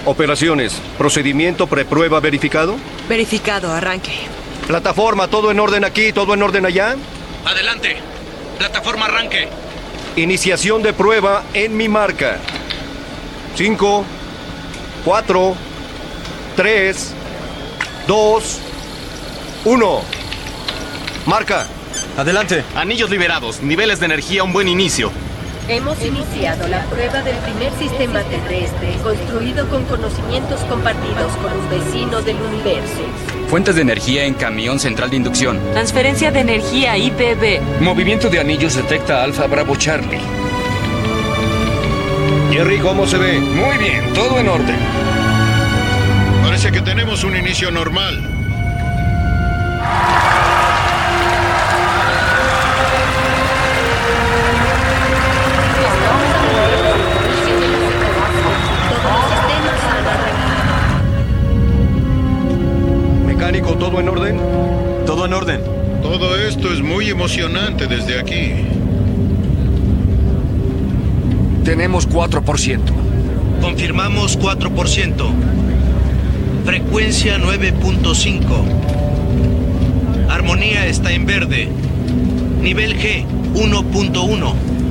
Operaciones. Procedimiento preprueba verificado. Verificado, arranque. Plataforma, todo en orden aquí, todo en orden allá. Adelante. Plataforma arranque. Iniciación de prueba en mi marca. 5, 4, 3, 2, 1. Marca. Adelante. Anillos liberados. Niveles de energía, un buen inicio. Hemos iniciado la prueba del primer sistema terrestre construido con conocimientos compartidos con un vecino del universo. Fuentes de energía en camión central de inducción. Transferencia de energía IPB. Movimiento de anillos detecta Alfa Bravo Charlie. Jerry, ¿cómo se ve? Muy bien, todo en orden. Parece que tenemos un inicio normal. Mecánico, ¿todo en orden? Todo en orden. Todo esto es muy emocionante desde aquí. Tenemos 4%. Confirmamos 4%. Frecuencia 9.5. Armonía está en verde. Nivel G 1.1.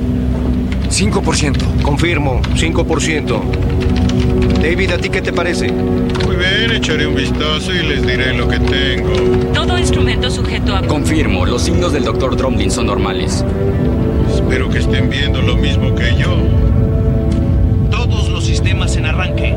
5%. Confirmo, 5%. David, ¿a ti qué te parece? Muy bien, echaré un vistazo y les diré lo que tengo. Todo instrumento sujeto a... Confirmo, los signos del Dr. Dromlin son normales. Espero que estén viendo lo mismo que yo. Todos los sistemas en arranque.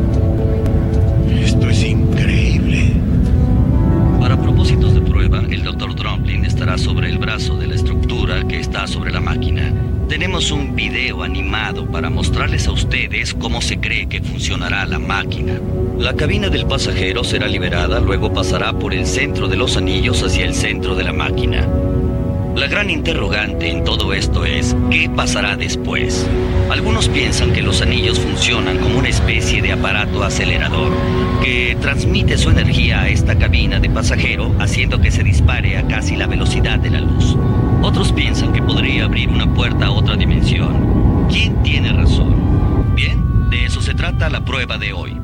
Esto es increíble. Para propósitos de prueba, el Dr. Dromlin estará sobre el brazo de la estructura que está sobre la máquina. Tenemos un video animado para mostrarles a ustedes cómo se cree que funcionará la máquina. La cabina del pasajero será liberada, luego pasará por el centro de los anillos hacia el centro de la máquina. La gran interrogante en todo esto es, ¿qué pasará después? Algunos piensan que los anillos funcionan como una especie de aparato acelerador, que transmite su energía a esta cabina de pasajero, haciendo que se dispare a casi la velocidad de la luz. Otros piensan que podría abrir una puerta a otra dimensión. ¿Quién tiene razón? Bien, de eso se trata la prueba de hoy.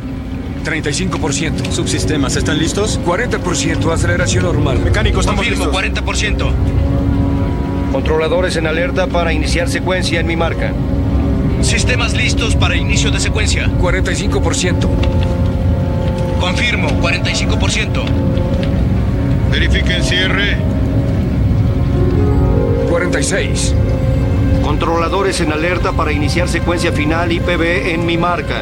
35%. Subsistemas, ¿están listos? 40%. Aceleración normal. Mecánico, estamos Confirmo, listos. 40%. Controladores en alerta para iniciar secuencia en mi marca. Sistemas listos para inicio de secuencia. 45%. Confirmo, 45%. Verifiquen cierre. 46. Controladores en alerta para iniciar secuencia final IPB en mi marca.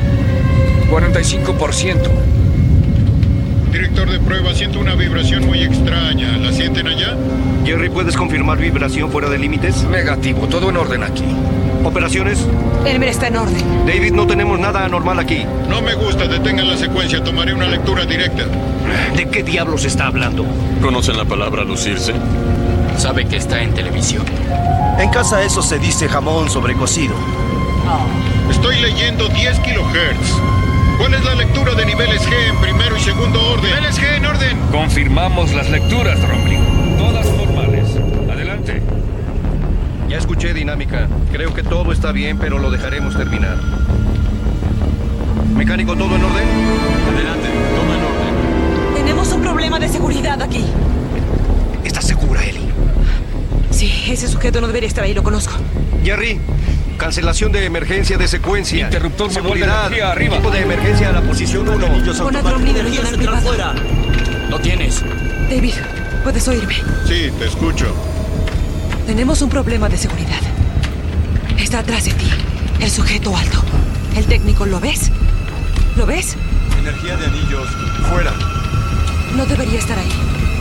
45%. Director de prueba, siento una vibración muy extraña. ¿La sienten allá? Jerry, ¿puedes confirmar vibración fuera de límites? Negativo, todo en orden aquí. Operaciones. Elmer está en orden. David, no tenemos nada anormal aquí. No me gusta, detengan la secuencia. Tomaré una lectura directa. ¿De qué diablos está hablando? ¿Conocen la palabra lucirse? Sabe que está en televisión. En casa eso se dice jamón sobrecocido. Estoy leyendo 10 kilohertz. ¿Cuál es la lectura de niveles G en primero y segundo orden? ¡Niveles G en orden! Confirmamos las lecturas, Dromlin. Todas normales. Adelante. Ya escuché dinámica. Creo que todo está bien, pero lo dejaremos terminar. Mecánico, ¿todo en orden? Adelante, todo en orden. Tenemos un problema de seguridad aquí. ¿Estás segura, Ellie? Sí, ese sujeto no debería estar ahí, lo conozco. Jerry, cancelación de emergencia de secuencia. Interruptor manual de Seguridad. energía, arriba. Equipo de emergencia a la posición 1. Pon a Dromlin en el túnel privado. Lo tienes. David, ¿puedes oírme? Sí, te escucho. Tenemos un problema de seguridad. Está atrás de ti, el sujeto alto. El técnico, ¿lo ves? ¿Lo ves? Energía de anillos, fuera. No debería estar ahí.